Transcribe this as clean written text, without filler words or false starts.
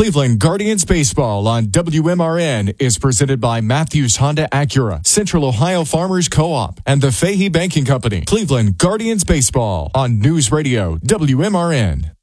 Cleveland Guardians Baseball on WMRN is presented by Matthews Honda Acura, Central Ohio Farmers Co-op, and the Fahey Banking Company. Cleveland Guardians Baseball on News Radio WMRN.